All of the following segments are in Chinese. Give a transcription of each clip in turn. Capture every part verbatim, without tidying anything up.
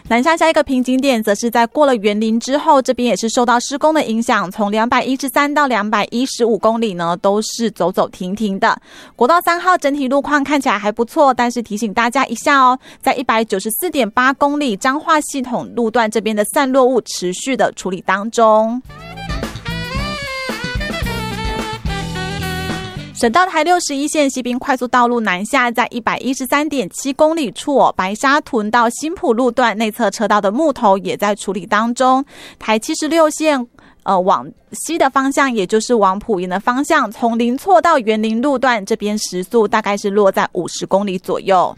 南下下一个瓶颈点则是在过了园林之后，这边也是受到施工的影响，从两百一十三到两百一十五公里呢都是走走停停的。国道三号整体路况看起来还不错，但是提醒大家一下哦，在 一百九十四点八公里彰化系统路段这边的散落物持续的处理当中。省道台六十一线西滨快速道路南下，在 一百一十三点七公里处、哦、白沙屯到新埔路段内侧车道的木头也在处理当中。台七十六线呃，往西的方向，也就是往埔盐的方向，从林厝到园林路段这边时速大概是落在五十公里左右。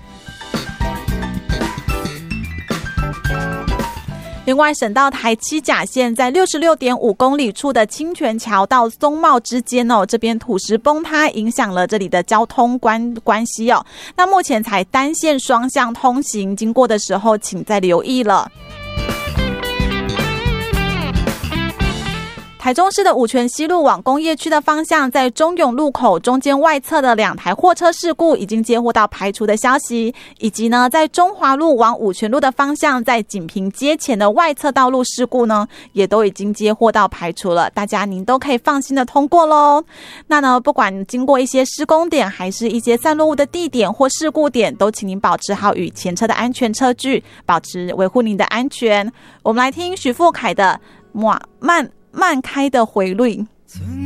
另外，省道台七甲线在 六十六点五公里处的清泉桥到松茂之间哦，这边土石崩塌影响了这里的交通关关系哦。那目前才单线双向通行，经过的时候请再留意了。台中市的五权西路往工业区的方向，在中永路口中间外侧的两台货车事故已经接获到排除的消息，以及呢，在中华路往五权路的方向，在锦屏街前的外侧道路事故呢，也都已经接获到排除了，大家您都可以放心的通过咯。那呢，不管经过一些施工点，还是一些散落物的地点或事故点，都请您保持好与前车的安全车距，保持维护您的安全。我们来听许富凯的慢慢慢开的回绿。